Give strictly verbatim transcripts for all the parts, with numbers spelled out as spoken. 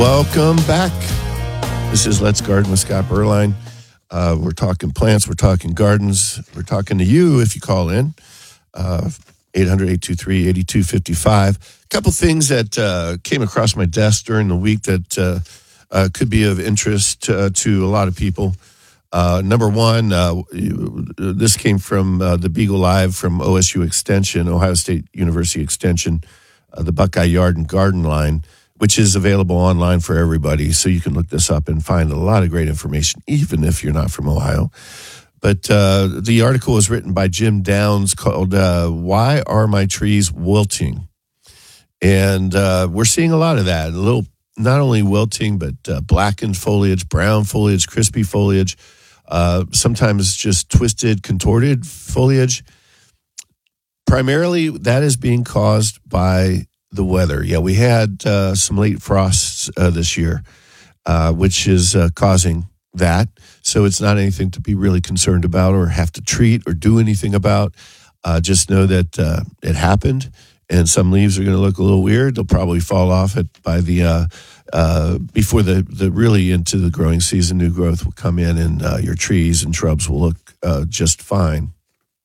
Welcome back. This is Let's Garden with Scott Berline. Uh, we're talking plants, we're talking gardens, we're talking to you if you call in. Uh, eight hundred, eight two three, eight two five five. A couple things that uh, came across my desk during the week that uh, uh, could be of interest uh, to a lot of people. Uh, number one, uh, this came from uh, the Beagle Live from O S U Extension, Ohio State University Extension, uh, the Buckeye Yard and Garden line, which is available online for everybody. So you can look this up and find a lot of great information, even if you're not from Ohio. But uh, the article was written by Jim Downs called uh, Why Are My Trees Wilting? And uh, we're seeing a lot of that. A little, not only wilting, but uh, blackened foliage, brown foliage, crispy foliage, uh, sometimes just twisted, contorted foliage. Primarily, that is being caused by the weather. Yeah, we had uh, some late frosts uh, this year, uh, which is uh, causing that. So it's not anything to be really concerned about or have to treat or do anything about. Uh, just know that uh, it happened, and some leaves are going to look a little weird. They'll probably fall off it by the uh, uh, before the, the really into the growing season. New growth will come in, and uh, your trees and shrubs will look uh, just fine.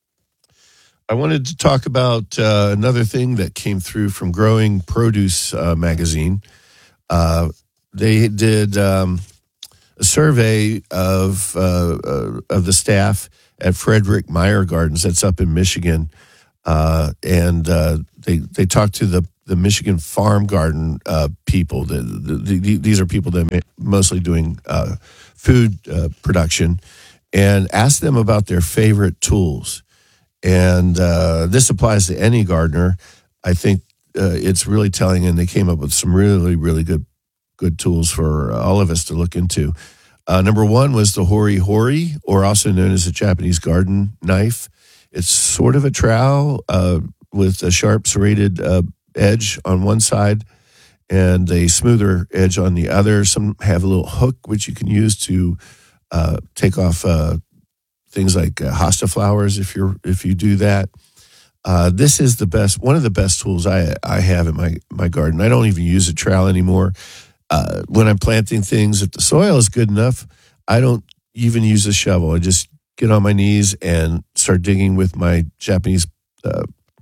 I wanted to talk about uh, another thing that came through from Growing Produce uh, magazine. Uh, they did um, a survey of uh, uh, of the staff at Frederick Meyer Gardens. That's up in Michigan, uh, and uh, they they talked to the the Michigan farm garden uh, people. The, the, the, these are people that are mostly doing uh, food uh, production, and asked them about their favorite tools. And uh, this applies to any gardener. I think uh, it's really telling, and they came up with some really, really good good tools for all of us to look into. Uh, number one was the Hori Hori, or also known as a Japanese garden knife. It's sort of a trowel uh, with a sharp serrated uh, edge on one side and a smoother edge on the other. Some have a little hook, which you can use to uh, take off uh, things like uh, hosta flowers if you're if you do that. Uh, this is the best, one of the best tools I I have in my my garden. I don't even use a trowel anymore. Uh, when I'm planting things, if the soil is good enough, I don't even use a shovel. I just get on my knees and start digging with my Japanese uh,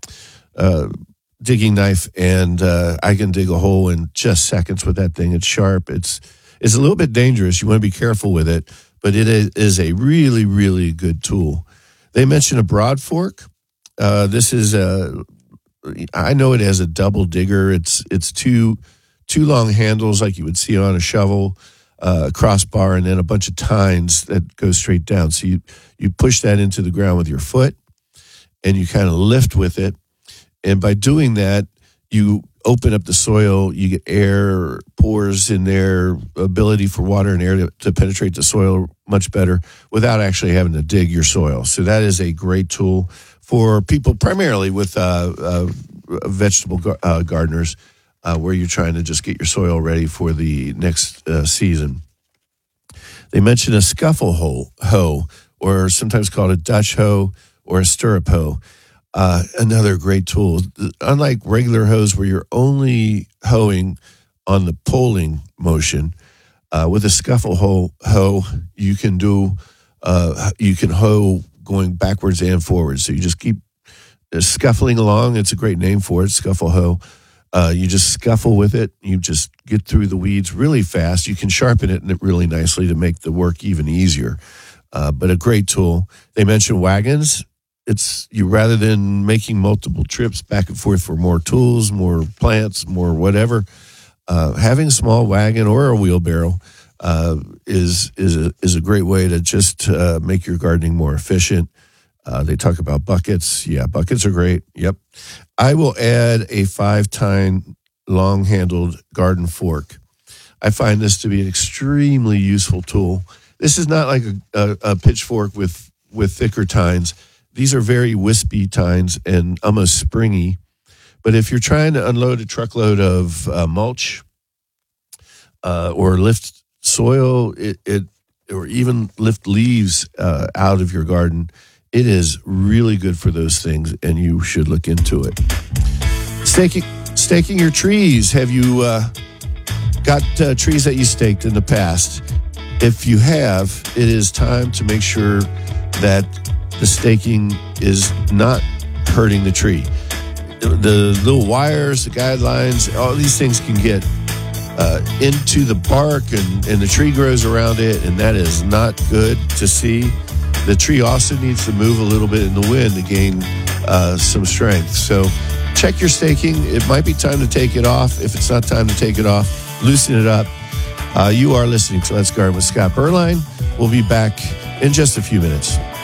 uh, digging knife, and uh, I can dig a hole in just seconds with that thing. It's sharp. It's it's a little bit dangerous. You want to be careful with it, but it is a really, really good tool. They mentioned a broad fork. Uh, this is a, I know it as a double digger. It's it's two two long handles like you would see on a shovel, uh, a crossbar, and then a bunch of tines that go straight down. So you, you push that into the ground with your foot, and you kind of lift with it. And by doing that, you open up the soil, you get air pores in there, ability for water and air to, to penetrate the soil much better without actually having to dig your soil. So that is a great tool for people primarily with uh, uh, vegetable gar- uh, gardeners, uh, where you're trying to just get your soil ready for the next uh, season. They mentioned a scuffle hoe, hoe, or sometimes called a Dutch hoe or a stirrup hoe. Uh, another great tool. Unlike regular hoes where you're only hoeing on the pulling motion, uh, with a scuffle hoe, hoe you can do uh, you can hoe going backwards and forwards. So you just keep scuffling along. It's a great name for it, scuffle hoe. Uh, you just scuffle with it. You just get through the weeds really fast. You can sharpen it really nicely to make the work even easier. Uh, but a great tool. They mentioned wagons. It's you rather than making multiple trips back and forth for more tools, more plants, more whatever. Uh, having a small wagon or a wheelbarrow uh, is is a is a great way to just uh, make your gardening more efficient. Uh, they talk about buckets. Yeah, buckets are great. Yep. I will add a five-tine long-handled garden fork. I find this to be an extremely useful tool. This is not like a, a, a pitchfork with with thicker tines. These are very wispy tines and almost springy. But if you're trying to unload a truckload of uh, mulch uh, or lift soil, it, it or even lift leaves uh, out of your garden, it is really good for those things, and you should look into it. Staking, staking your trees. Have you uh, got uh, trees that you staked in the past? If you have, it is time to make sure that the staking is not hurting the tree. The, the little wires, the guidelines, all these things can get uh, into the bark, and, and the tree grows around it, and that is not good to see. The tree also needs to move a little bit in the wind to gain uh, some strength. So check your staking. It might be time to take it off. If it's not time to take it off, loosen it up. Uh, you are listening to Let's Garden with Scott Berline. We'll be back in just a few minutes.